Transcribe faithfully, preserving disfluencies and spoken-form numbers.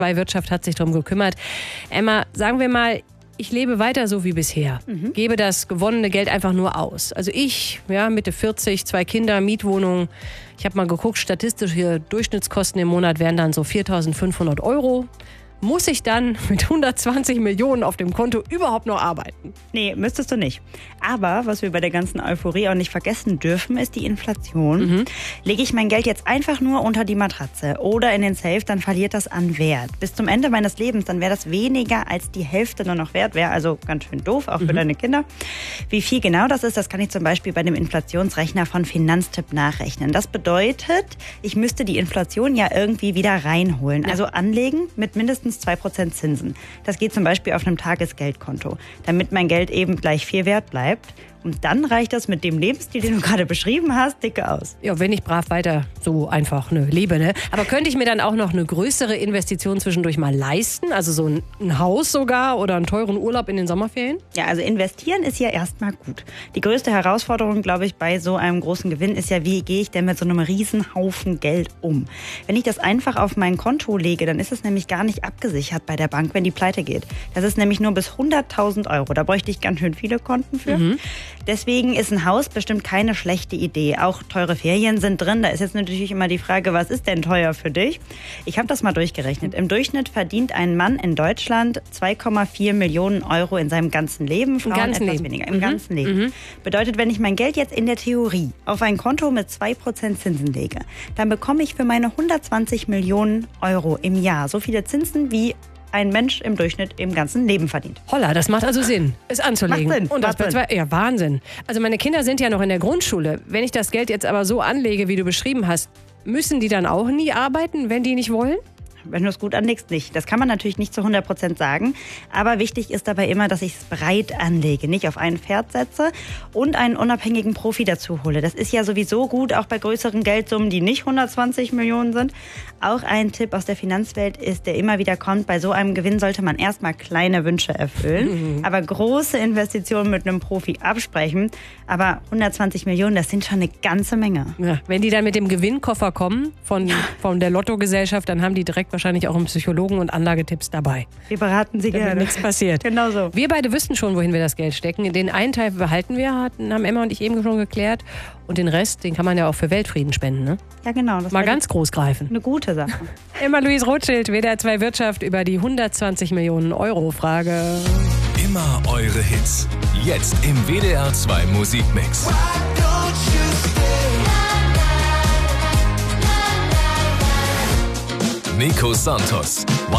Bei Wirtschaft hat sich darum gekümmert. Emma, sagen wir mal, ich lebe weiter so wie bisher. Mhm. Gebe das gewonnene Geld einfach nur aus. Also ich, ja, Mitte vierzig, zwei Kinder, Mietwohnung. Ich habe mal geguckt, statistische Durchschnittskosten im Monat wären dann so viertausendfünfhundert Euro. Muss ich dann mit hundertzwanzig Millionen auf dem Konto überhaupt noch arbeiten? Nee, müsstest du nicht. Aber was wir bei der ganzen Euphorie auch nicht vergessen dürfen, ist die Inflation. Mhm. Lege ich mein Geld jetzt einfach nur unter die Matratze oder in den Safe, dann verliert das an Wert. Bis zum Ende meines Lebens, dann wäre das weniger als die Hälfte nur noch wert. Wäre also ganz schön doof, auch für mhm. deine Kinder. Wie viel genau das ist, das kann ich zum Beispiel bei dem Inflationsrechner von Finanztipp nachrechnen. Das bedeutet, ich müsste die Inflation ja irgendwie wieder reinholen. Ja. Also anlegen mit mindestens zwei Prozent Zinsen. Das geht zum Beispiel auf einem Tagesgeldkonto, damit mein Geld eben gleich viel wert bleibt. Und dann reicht das mit dem Lebensstil, den du gerade beschrieben hast, dicke aus. Ja, wenn ich brav weiter so einfach ne, lebe. Ne? Aber könnte ich mir dann auch noch eine größere Investition zwischendurch mal leisten? Also so ein, ein Haus sogar oder einen teuren Urlaub in den Sommerferien? Ja, also investieren ist ja erstmal gut. Die größte Herausforderung, glaube ich, bei so einem großen Gewinn ist ja, wie gehe ich denn mit so einem Riesenhaufen Geld um? Wenn ich das einfach auf mein Konto lege, dann ist es nämlich gar nicht abgesichert bei der Bank, wenn die pleite geht. Das ist nämlich nur bis hunderttausend Euro. Da bräuchte ich ganz schön viele Konten für. Mhm. Deswegen ist ein Haus bestimmt keine schlechte Idee. Auch teure Ferien sind drin. Da ist jetzt natürlich immer die Frage, was ist denn teuer für dich? Ich habe das mal durchgerechnet. Im Durchschnitt verdient ein Mann in Deutschland zwei Komma vier Millionen Euro in seinem ganzen Leben. Frauen Im ganzen etwas Leben. weniger. Im mhm. ganzen Leben. Mhm. Bedeutet, wenn ich mein Geld jetzt in der Theorie auf ein Konto mit zwei Prozent Zinsen lege, dann bekomme ich für meine hundertzwanzig Millionen Euro im Jahr so viele Zinsen wie ein Mensch im Durchschnitt im ganzen Leben verdient. Holla, das macht also Sinn, es anzulegen. Macht Sinn. Und das macht Sinn. Ja, Wahnsinn. Also meine Kinder sind ja noch in der Grundschule. Wenn ich das Geld jetzt aber so anlege, wie du beschrieben hast, müssen die dann auch nie arbeiten, wenn die nicht wollen? Wenn du es gut anlegst, nicht. Das kann man natürlich nicht zu hundert Prozent sagen. Aber wichtig ist dabei immer, dass ich es breit anlege, nicht auf ein Pferd setze und einen unabhängigen Profi dazu hole. Das ist ja sowieso gut, auch bei größeren Geldsummen, die nicht hundertzwanzig Millionen sind. Auch ein Tipp aus der Finanzwelt ist, der immer wieder kommt, bei so einem Gewinn sollte man erstmal kleine Wünsche erfüllen, mhm. aber große Investitionen mit einem Profi absprechen. Aber hundertzwanzig Millionen, das sind schon eine ganze Menge. Ja, wenn die dann mit dem Gewinnkoffer kommen von, von der Lottogesellschaft, dann haben die direkt wahrscheinlich auch einen Psychologen und Anlagetipps dabei. Wir beraten Sie damit gerne. Nichts passiert. Genau so. Wir beide wüssten schon, wohin wir das Geld stecken. Den einen Teil behalten wir, hatten, haben Emma und ich eben schon geklärt. Und den Rest, den kann man ja auch für Weltfrieden spenden, ne? Ja, genau. Das Mal ganz groß greifen. Eine gute Sache. Emma-Louise Rothschild, W D R zwei Wirtschaft über die hundertzwanzig Millionen Euro Frage. Immer eure Hits. Jetzt im W D R zwei Musikmix. Nico Santos.